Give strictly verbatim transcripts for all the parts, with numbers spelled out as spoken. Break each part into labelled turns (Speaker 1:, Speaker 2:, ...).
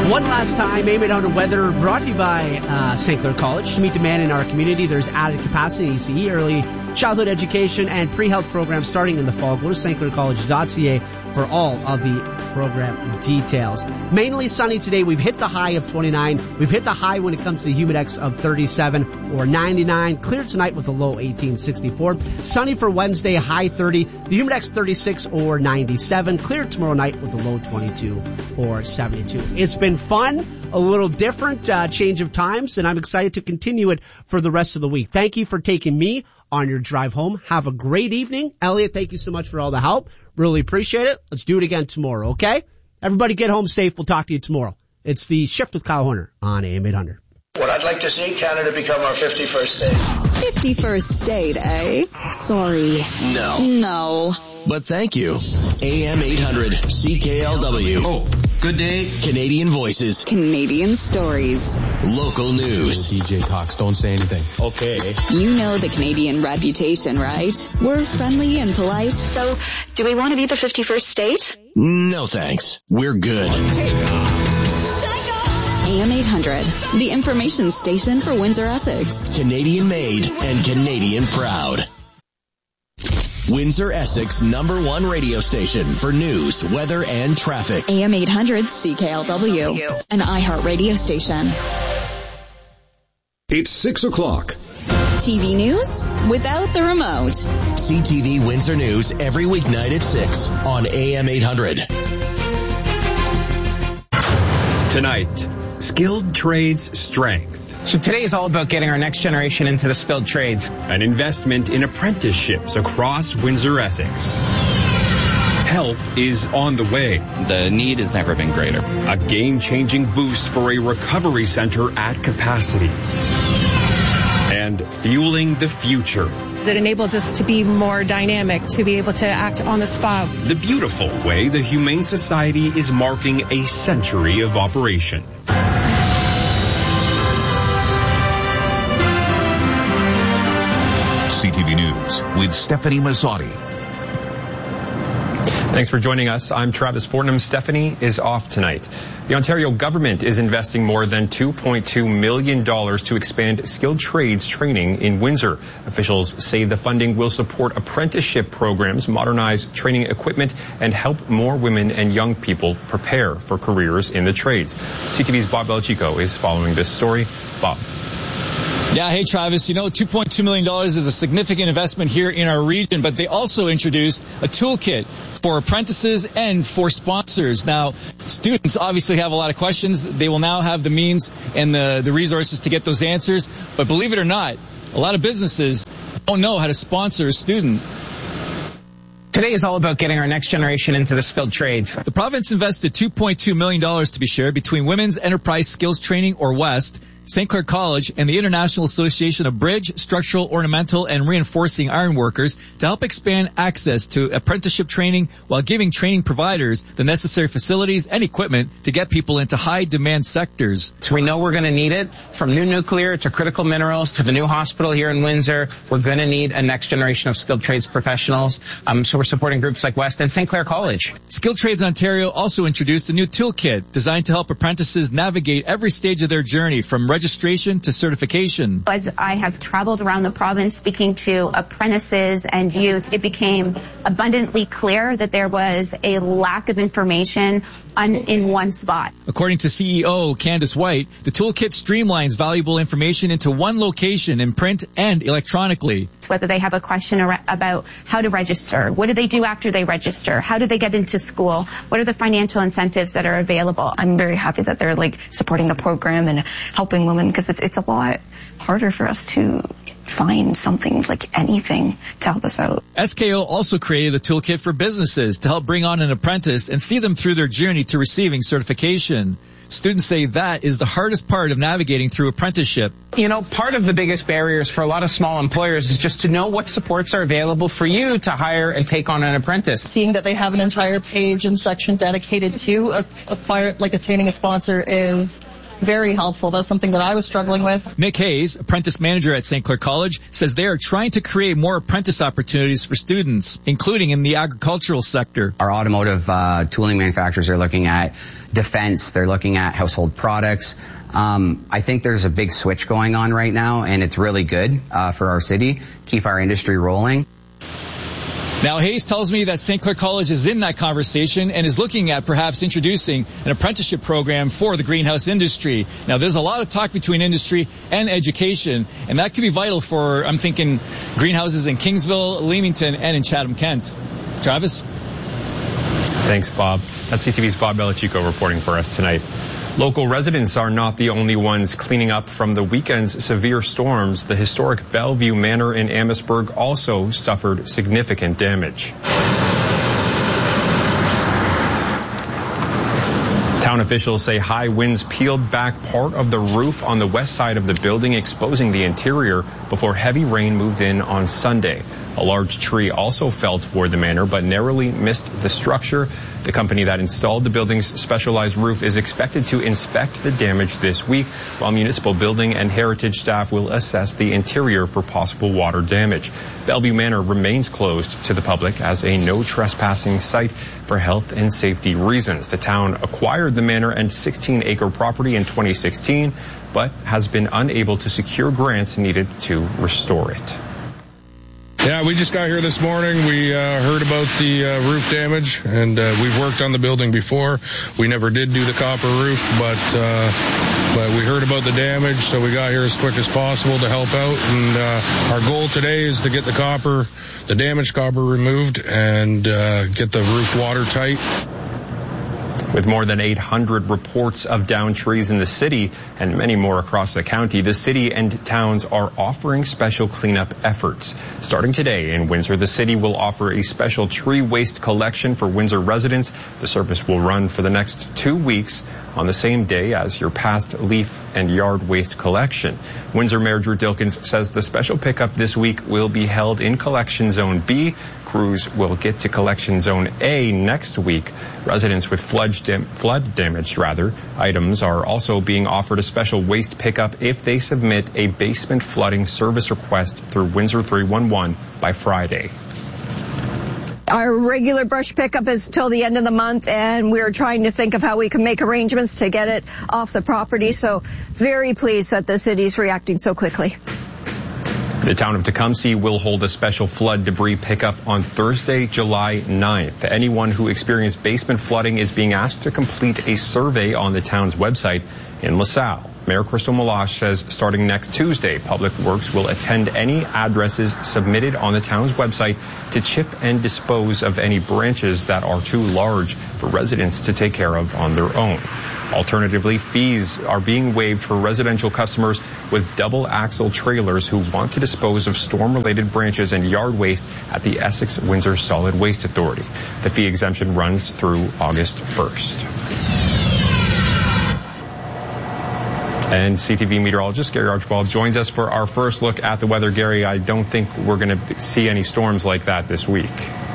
Speaker 1: One last time, A M eight hundred weather brought to you by uh, Saint Clair College. To meet demand in our community, there's added capacity in E C E, early childhood education, and pre-health programs starting in the fall. Go to st clair college dot c a for all of the program details. Mainly sunny today. We've hit the high of twenty-nine. We've hit the high when it comes to the humidex of thirty-seven or ninety-nine. Clear tonight with a low eighteen sixty-four. Sunny for Wednesday, high thirty. The humidex thirty-six or ninety-seven. Clear tomorrow night with a low twenty-two or seventy-two. It's been fun, a little different uh, change of times, and I'm excited to continue it for the rest of the week. Thank you for taking me on your drive home. Have a great evening. Elliot, thank you so much for all the help. Really appreciate it. Let's do it again tomorrow, okay? Everybody get home safe. We'll talk to you tomorrow. It's the Shift with Kyle Horner on A M eight hundred.
Speaker 2: What I'd like to see Canada become our fifty-first state.
Speaker 3: fifty-first state, eh? Sorry.
Speaker 4: No.
Speaker 3: No.
Speaker 4: But thank you. A M eight hundred C K L W.
Speaker 5: Oh, good day.
Speaker 4: Canadian voices.
Speaker 3: Canadian stories.
Speaker 4: Local news.
Speaker 6: D J talks, don't say anything.
Speaker 5: Okay.
Speaker 3: You know the Canadian reputation, right? We're friendly and polite.
Speaker 7: So, do we want to be the fifty-first state?
Speaker 4: No thanks. We're good.
Speaker 3: A M eight hundred, the information station for Windsor, Essex.
Speaker 4: Canadian made and Canadian proud. Windsor, Essex number one radio station for news, weather, and traffic.
Speaker 3: A M eight hundred C K L W, an iHeart radio station.
Speaker 8: It's six o'clock.
Speaker 3: T V news without the remote.
Speaker 4: C T V Windsor News every weeknight at six on A M eight hundred.
Speaker 9: Tonight, skilled trades strength.
Speaker 10: So today is all about getting our next generation into the skilled trades.
Speaker 9: An investment in apprenticeships across Windsor, Essex. Help is on the way.
Speaker 11: The need has never been greater.
Speaker 9: A game-changing boost for a recovery center at capacity. And fueling the future.
Speaker 12: That enables us to be more dynamic, to be able to act on the spot.
Speaker 9: The beautiful way the Humane Society is marking a century of operation.
Speaker 13: C T V News with Stephanie Mazzotti.
Speaker 14: Thanks for joining us. I'm Travis Fortnum. Stephanie is off tonight. The Ontario government is investing more than two point two million dollars to expand skilled trades training in Windsor. Officials say the funding will support apprenticeship programs, modernize training equipment, and help more women and young people prepare for careers in the trades. C T V's Bob Belichico is following this story. Bob.
Speaker 15: Yeah, hey, Travis, you know, two point two million dollars is a significant investment here in our region, but they also introduced a toolkit for apprentices and for sponsors. Now, students obviously have a lot of questions. They will now have the means and the, the resources to get those answers. But believe it or not, a lot of businesses don't know how to sponsor a student.
Speaker 10: Today is all about getting our next generation into the skilled trades.
Speaker 15: The province invested two point two million dollars to be shared between Women's Enterprise Skills Training, or WEST, Saint Clair College, and the International Association of Bridge, Structural, Ornamental, and Reinforcing Ironworkers to help expand access to apprenticeship training while giving training providers the necessary facilities and equipment to get people into high-demand sectors.
Speaker 10: So we know we're going to need it. From new nuclear to critical minerals to the new hospital here in Windsor, we're going to need a next generation of skilled trades professionals. Um, so we're supporting groups like West and Saint Clair College.
Speaker 15: Skilled Trades Ontario also introduced a new toolkit designed to help apprentices navigate every stage of their journey from registration to certification.
Speaker 16: As I have traveled around the province speaking to apprentices and youth, it became abundantly clear that there was a lack of information on, in one spot.
Speaker 15: According to C E O Candace White, the toolkit streamlines valuable information into one location in print and electronically.
Speaker 16: Whether they have a question about how to register, what do they do after they register, how do they get into school, what are the financial incentives that are available.
Speaker 17: I'm very happy that they're like supporting the program and helping women, because it's it's a lot harder for us to find something like anything to help us out.
Speaker 15: S K O also created a toolkit for businesses to help bring on an apprentice and see them through their journey to receiving certification. Students say that is the hardest part of navigating through apprenticeship.
Speaker 10: You know, part of the biggest barriers for a lot of small employers is just to know what supports are available for you to hire and take on an apprentice.
Speaker 18: Seeing that they have an entire page and section dedicated to a, a fire, like attaining a sponsor is
Speaker 5: very helpful. That's something that I was struggling with.
Speaker 15: Nick Hayes, apprentice manager at Saint Clair College, says they are trying to create more apprentice opportunities for students, including in the agricultural sector.
Speaker 6: Our automotive uh, tooling manufacturers are looking at defense. They're looking at household products. Um, I think there's a big switch going on right now, and it's really good uh, for our city, keep our industry rolling.
Speaker 15: Now, Hayes tells me that Saint Clair College is in that conversation and is looking at perhaps introducing an apprenticeship program for the greenhouse industry. Now, there's a lot of talk between industry and education, and that could be vital for, I'm thinking, greenhouses in Kingsville, Leamington, and in Chatham-Kent. Travis?
Speaker 14: Thanks, Bob. That's C T V's Bob Belichico reporting for us tonight. Local residents are not the only ones cleaning up from the weekend's severe storms. The historic Bellevue Manor in Amherstburg also suffered significant damage. Town officials say high winds peeled back part of the roof on the west side of the building, exposing the interior before heavy rain moved in on Sunday. A large tree also fell toward the manor, but narrowly missed the structure. The company that installed the building's specialized roof is expected to inspect the damage this week, while municipal building and heritage staff will assess the interior for possible water damage. Bellevue Manor remains closed to the public as a no trespassing site for health and safety reasons. The town acquired the manor and sixteen acre property in twenty sixteen, but has been unable to secure grants needed to restore it.
Speaker 8: Yeah, we just got here this morning. We uh, heard about the uh, roof damage, and uh, we've worked on the building before. We never did do the copper roof, but uh, but we heard about the damage, so we got here as quick as possible to help out. And uh, our goal today is to get the copper, the damaged copper removed, and uh, get the roof watertight.
Speaker 14: With more than eight hundred reports of downed trees in the city and many more across the county, the city and towns are offering special cleanup efforts. Starting today in Windsor, the city will offer a special tree waste collection for Windsor residents. The service will run for the next two weeks on the same day as your past leaf and yard waste collection. Windsor Mayor Drew Dilkens says the special pickup this week will be held in Collection Zone B. Crews will get to Collection Zone A next week. Residents with flood, dam- flood damaged rather items are also being offered a special waste pickup if they submit a basement flooding service request through Windsor three one one by Friday.
Speaker 18: Our regular brush pickup is till the end of the month, and we're trying to think of how we can make arrangements to get it off the property. So very pleased that the city's reacting so quickly.
Speaker 14: The town of Tecumseh will hold a special flood debris pickup on Thursday, July ninth. Anyone who experienced basement flooding is being asked to complete a survey on the town's website in LaSalle. Mayor Crystal Meloche says starting next Tuesday, Public Works will attend any addresses submitted on the town's website to chip and dispose of any branches that are too large for residents to take care of on their own. Alternatively, fees are being waived for residential customers with double axle trailers who want to dispose of storm-related branches and yard waste at the Essex Windsor Solid Waste Authority. The fee exemption runs through August first. And C T V meteorologist Gary Archibald joins us for our first look at the weather. Gary, I don't think we're going to see any storms like that this week.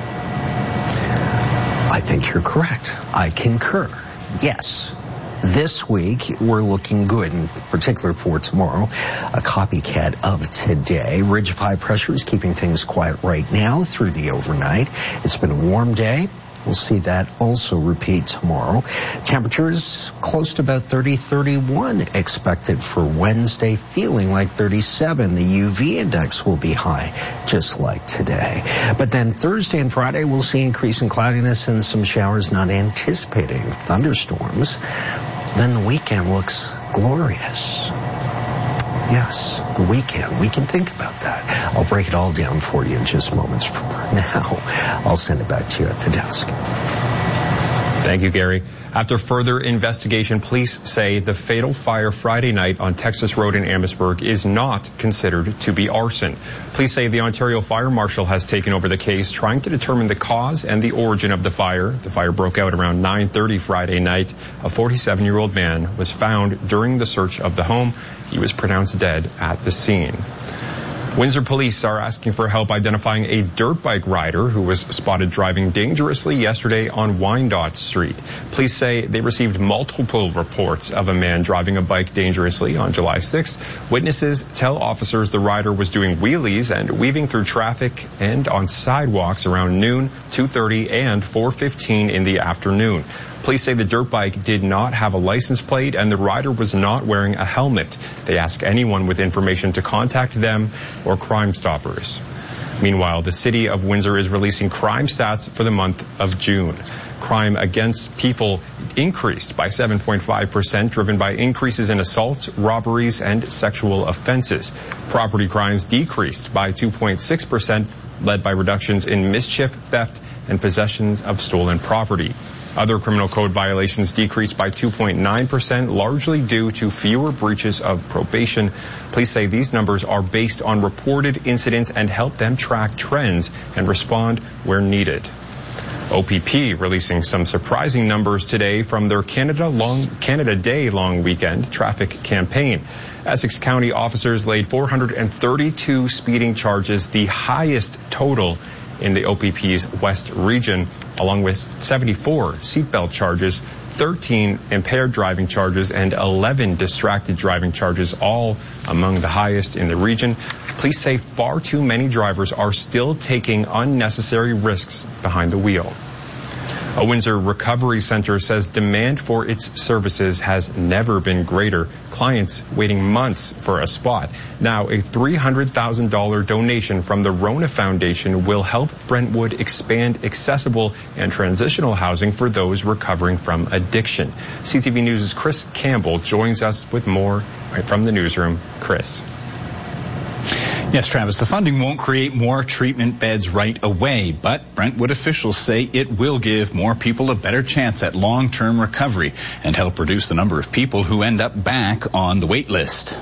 Speaker 19: I think you're correct. I concur. Yes. This week, we're looking good, in particular for tomorrow, a copycat of today. Ridge of high pressure is keeping things quiet right now through the overnight. It's been a warm day. We'll see that also repeat tomorrow. Temperatures close to about thirty, thirty-one expected for Wednesday, feeling like thirty-seven. The U V index will be high, just like today. But then Thursday and Friday, we'll see increasing cloudiness and some showers, not anticipating thunderstorms. Then the weekend looks glorious. Yes, the weekend. We can think about that. I'll break it all down for you in just moments. For now, I'll send it back to you at the desk.
Speaker 14: Thank you, Gary. After further investigation, police say the fatal fire Friday night on Texas Road in Amherstburg is not considered to be arson. Police say the Ontario Fire Marshal has taken over the case, trying to determine the cause and the origin of the fire. The fire broke out around nine thirty Friday night. A forty-seven-year-old man was found during the search of the home. He was pronounced dead at the scene. Windsor police are asking for help identifying a dirt bike rider who was spotted driving dangerously yesterday on Wyandotte Street. Police say they received multiple reports of a man driving a bike dangerously on July sixth. Witnesses tell officers the rider was doing wheelies and weaving through traffic and on sidewalks around noon, two thirty, and four fifteen in the afternoon. Police say the dirt bike did not have a license plate and the rider was not wearing a helmet. They ask anyone with information to contact them or Crime Stoppers. Meanwhile, the city of Windsor is releasing crime stats for the month of June. Crime against people increased by seven point five percent, driven by increases in assaults, robberies, and sexual offenses. Property crimes decreased by two point six percent, led by reductions in mischief, theft, and possessions of stolen property. Other criminal code violations decreased by two point nine percent, largely due to fewer breaches of probation. Police say these numbers are based on reported incidents and help them track trends and respond where needed. O P P releasing some surprising numbers today from their Canada long Canada Day long weekend traffic campaign. Essex County officers laid four hundred thirty-two speeding charges, the highest total in the O P P's West region, along with seventy-four seatbelt charges, thirteen impaired driving charges, and eleven distracted driving charges, all among the highest in the region. Police say far too many drivers are still taking unnecessary risks behind the wheel. A Windsor recovery center says demand for its services has never been greater. Clients waiting months for a spot. Now, a three hundred thousand dollars donation from the Rona Foundation will help Brentwood expand accessible and transitional housing for those recovering from addiction. C T V News' Chris Campbell joins us with more right from the newsroom. Chris.
Speaker 20: Yes, Travis, the funding won't create more treatment beds right away, but Brentwood officials say it will give more people a better chance at long-term recovery and help reduce the number of people who end up back on the wait list.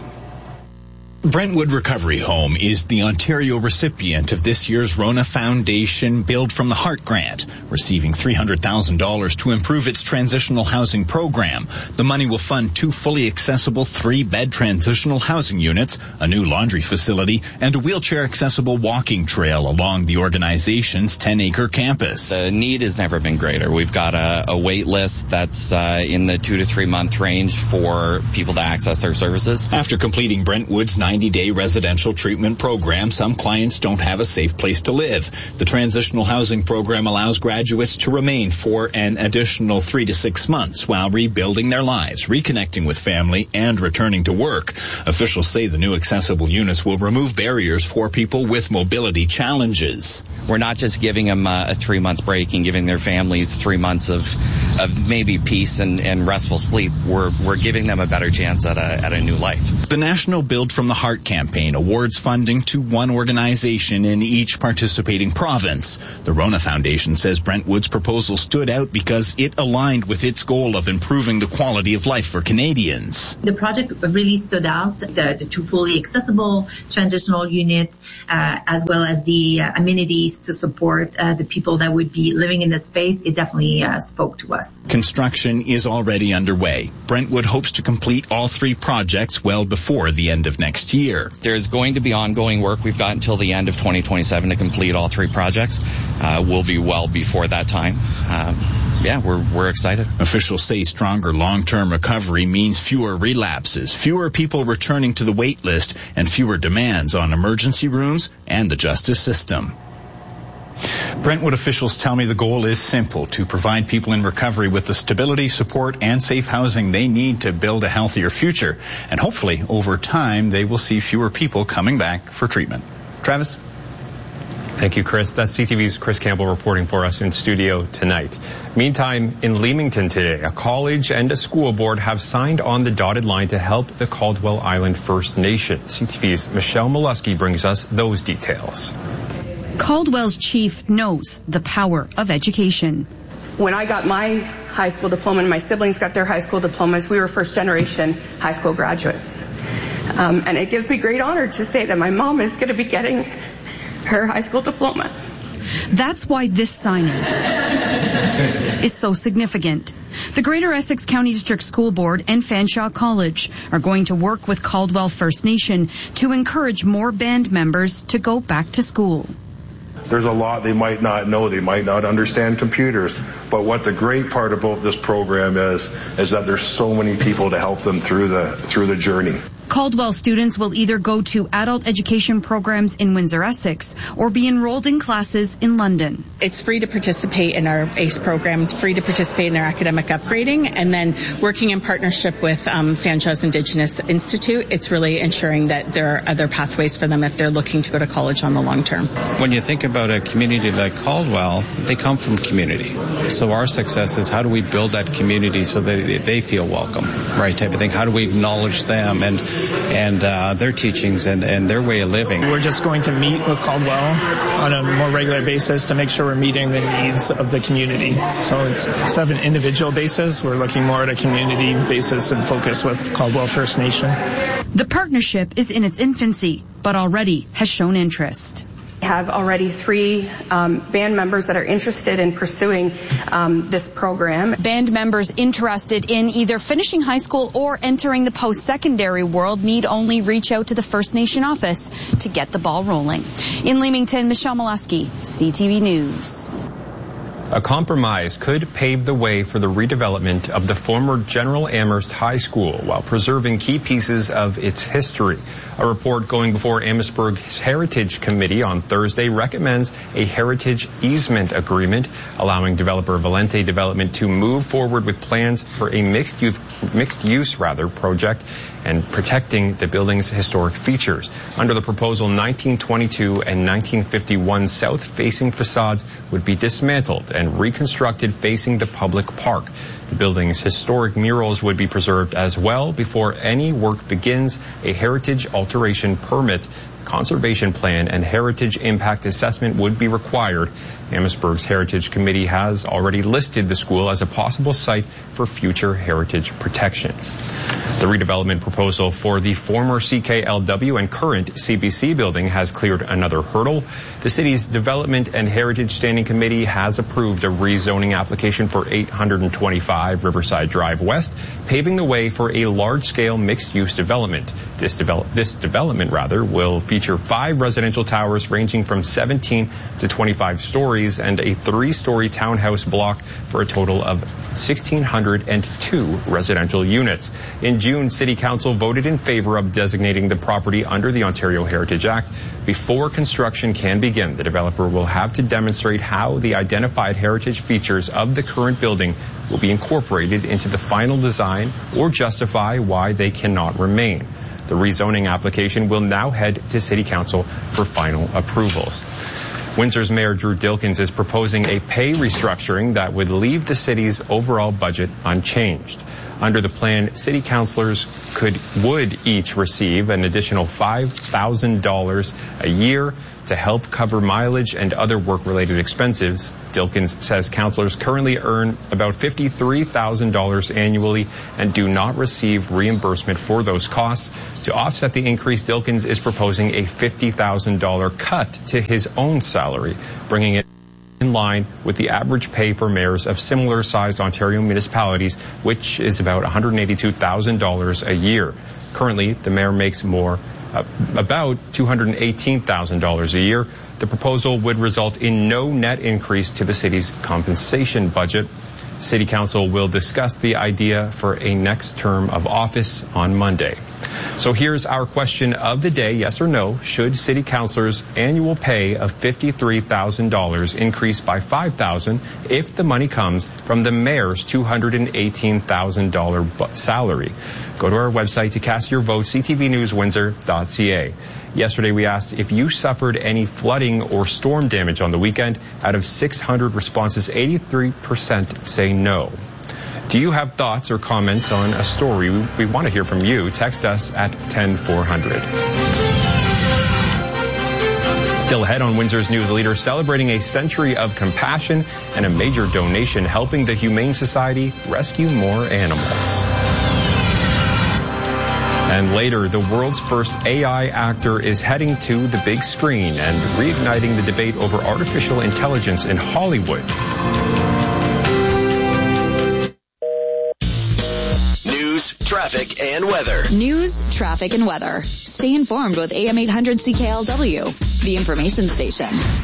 Speaker 21: Brentwood Recovery Home is the Ontario recipient of this year's Rona Foundation Build from the Heart grant, receiving three hundred thousand dollars to improve its transitional housing program. The money will fund two fully accessible three-bed transitional housing units, a new laundry facility, and a wheelchair-accessible walking trail along the organization's ten-acre campus.
Speaker 11: The need has never been greater. We've got a, a wait list that's uh, in the two to three month range for people to access our services.
Speaker 21: After completing Brentwood's ninety-day residential treatment program, some clients don't have a safe place to live. The transitional housing program allows graduates to remain for an additional three to six months while rebuilding their lives, reconnecting with family, and returning to work. Officials say the new accessible units will remove barriers for people with mobility challenges.
Speaker 11: We're not just giving them a three-month break and giving their families three months of, of maybe peace and, and restful sleep. We're, we're giving them a better chance at a, at a new life.
Speaker 21: The National Build from the Heart campaign awards funding to one organization in each participating province. The Rona Foundation says Brentwood's proposal stood out because it aligned with its goal of improving the quality of life for Canadians.
Speaker 22: The project really stood out, the, the two fully accessible transitional units, uh, as well as the uh, amenities to support uh, the people that would be living in the space. It definitely uh, spoke to us.
Speaker 21: Construction is already underway. Brentwood hopes to complete all three projects well before the end of next year.
Speaker 11: There's going to be ongoing work. We've got until the end of twenty twenty-seven to complete all three projects. Uh, we'll be well before that time. Um, yeah, we're we're excited.
Speaker 21: Officials say stronger long-term recovery means fewer relapses, fewer people returning to the wait list, and fewer demands on emergency rooms and the justice system.
Speaker 20: Brentwood officials tell me the goal is simple: to provide people in recovery with the stability, support, and safe housing they need to build a healthier future. And hopefully, over time, they will see fewer people coming back for treatment. Travis?
Speaker 14: Thank you, Chris. That's C T V's Chris Campbell reporting for us in studio tonight. Meantime, in Leamington today, a college and a school board have signed on the dotted line to help the Caldwell Island First Nation. C T V's Michelle Molesky brings us those details.
Speaker 23: Caldwell's chief knows the power of education.
Speaker 24: When I got my high school diploma and my siblings got their high school diplomas, we were first generation high school graduates. Um, and it gives me great honor to say that my mom is going to be getting her high school diploma.
Speaker 23: That's why this signing is so significant. The Greater Essex County District School Board and Fanshawe College are going to work with Caldwell First Nation to encourage more band members to go back to school.
Speaker 1: There's a lot they might not know. They might not understand computers. But what the great part about this program is, is that there's so many people to help them through the through the journey.
Speaker 23: Caldwell students will either go to adult education programs in Windsor, Essex, or be enrolled in classes in London.
Speaker 2: It's free to participate in our A C E program, free to participate in our academic upgrading, and then working in partnership with um, Fanshawe's Indigenous Institute, it's really ensuring that there are other pathways for them if they're looking to go to college on the long term.
Speaker 11: When you think about a community like Caldwell, they come from community. So our success is how do we build that community so that they feel welcome, right, type of thing. How do we acknowledge them and and uh, their teachings and, and their way of living.
Speaker 3: We're just going to meet with Caldwell on a more regular basis to make sure we're meeting the needs of the community. So it's, instead of an individual basis, we're looking more at a community basis and focus with Caldwell First Nation.
Speaker 23: The partnership is in its infancy, but already has shown interest.
Speaker 24: We have already three um, band members that are interested in pursuing um, this program.
Speaker 23: Band members interested in either finishing high school or entering the post-secondary world need only reach out to the First Nation office to get the ball rolling. In Leamington, Michelle Molesky, C T V News.
Speaker 14: A compromise could pave the way for the redevelopment of the former General Amherst High School while preserving key pieces of its history. A report going before Amherstburg's Heritage Committee on Thursday recommends a heritage easement agreement allowing developer Valente Development to move forward with plans for a mixed use, mixed use rather project and protecting the building's historic features. Under the proposal, nineteen twenty-two and nineteen fifty-one south-facing facades would be dismantled and reconstructed facing the public park. The building's historic murals would be preserved as well. Before any work begins, a heritage alteration permit, conservation plan, and heritage impact assessment would be required. Amherstburg's Heritage Committee has already listed the school as a possible site for future heritage protection. The redevelopment proposal for the former C K L W and current C B C building has cleared another hurdle. The city's Development and Heritage Standing Committee has approved a rezoning application for eight hundred twenty-five Riverside Drive West, paving the way for a large-scale mixed-use development. This, develop, this development, rather, will feature five residential towers ranging from seventeen to twenty-five stories and a three-story townhouse block for a total of one thousand six hundred two residential units. In June, City Council voted in favor of designating the property under the Ontario Heritage Act. Before construction can begin, the developer will have to demonstrate how the identified heritage features of the current building will be incorporated into the final design or justify why they cannot remain. The rezoning application will now head to City Council for final approvals. Windsor's Mayor Drew Dilkens is proposing a pay restructuring that would leave the city's overall budget unchanged. Under the plan, city councilors could would each receive an additional five thousand dollars a year to help cover mileage and other work-related expenses. Dilkens says councilors currently earn about fifty-three thousand dollars annually and do not receive reimbursement for those costs. To offset the increase, Dilkens is proposing a fifty thousand dollars cut to his own salary, bringing it in line with the average pay for mayors of similar-sized Ontario municipalities, which is about one hundred eighty-two thousand dollars a year. Currently, the mayor makes more, uh, about two hundred eighteen thousand dollars a year. The proposal would result in no net increase to the city's compensation budget. City Council will discuss the idea for a next term of office on Monday. So here's our question of the day, yes or no. Should city councilors' annual pay of fifty-three thousand dollars increase by five thousand dollars if the money comes from the mayor's two hundred eighteen thousand dollars salary? Go to our website to cast your vote, c t v news windsor dot c a. Yesterday we asked if you suffered any flooding or storm damage on the weekend. Out of six hundred responses, eighty-three percent say no. Do you have thoughts or comments on a story? We, we want to hear from you. Text us at ten four hundred. Still ahead on Windsor's News Leader, celebrating a century of compassion and a major donation helping the Humane Society rescue more animals. And later, the world's first A I actor is heading to the big screen and reigniting the debate over artificial intelligence in Hollywood.
Speaker 4: News, traffic, and weather.
Speaker 7: News, traffic, and weather. Stay informed with A M eight hundred C K L W, the information station.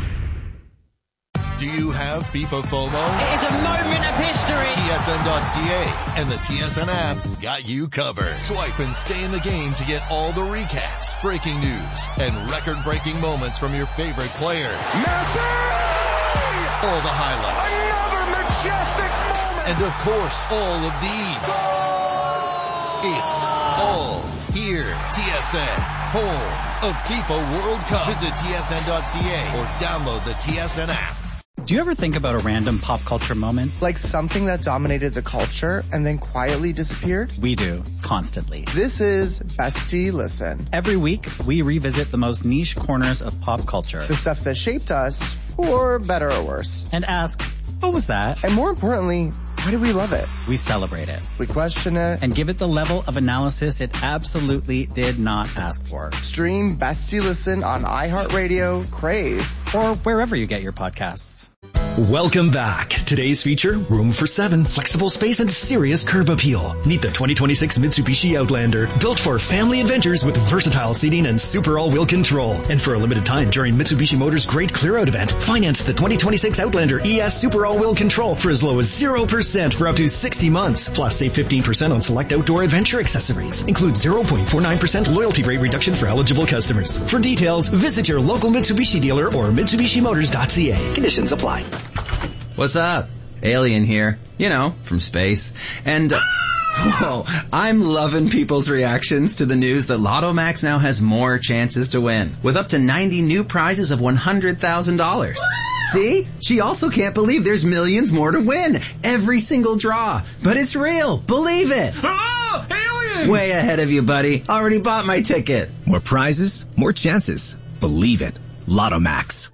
Speaker 4: Do you have FIFA FOMO?
Speaker 9: It is a moment of history.
Speaker 4: T S N dot C A and the T S N app got you covered. Swipe and stay in the game to get all the recaps, breaking news, and record-breaking moments from your favorite players.
Speaker 9: Messi!
Speaker 4: All the highlights.
Speaker 9: Another majestic moment!
Speaker 4: And of course, all of these. It's all here. T S N, home of FIFA World Cup. Visit T S N dot C A or download the T S N app.
Speaker 12: Do you ever think about a random pop culture moment?
Speaker 25: Like something that dominated the culture and then quietly disappeared?
Speaker 12: We do, constantly.
Speaker 25: This is Bestie Listen.
Speaker 12: Every week, we revisit the most niche corners of pop culture.
Speaker 25: The stuff that shaped us, for better or worse.
Speaker 12: And ask, what was that?
Speaker 25: And more importantly, why do we love it?
Speaker 12: We celebrate it.
Speaker 25: We question it.
Speaker 12: And give it the level of analysis it absolutely did not ask for.
Speaker 25: Stream Bestie Listen on iHeartRadio, Crave,
Speaker 12: or wherever you get your podcasts.
Speaker 26: Welcome back. Today's feature, room for seven, flexible space, and serious curb appeal. Meet the twenty twenty-six Mitsubishi Outlander, built for family adventures with versatile seating and super all-wheel control. And for a limited time during Mitsubishi Motors' Great Clear-Out event, finance the twenty twenty-six Outlander E S Super All-Wheel Control for as low as zero percent for up to sixty months. Plus, save fifteen percent on select outdoor adventure accessories. Include zero point four nine percent loyalty rate reduction for eligible customers. For details, visit your local Mitsubishi dealer or Mitsubishi Motors dot C A. Conditions apply.
Speaker 27: What's up? Alien here. You know, from space. And, uh, whoa, I'm loving people's reactions to the news that Lotto Max now has more chances to win, with up to ninety new prizes of one hundred thousand dollars. See? She also can't believe there's millions more to win. Every single draw. But it's real. Believe it.
Speaker 28: Oh, alien!
Speaker 27: Way ahead of you, buddy. Already bought my ticket.
Speaker 28: More prizes, more chances. Believe it. Lotto Max.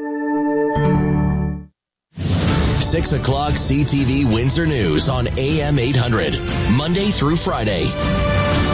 Speaker 4: six o'clock C T V Windsor News on A M eight hundred, Monday through Friday.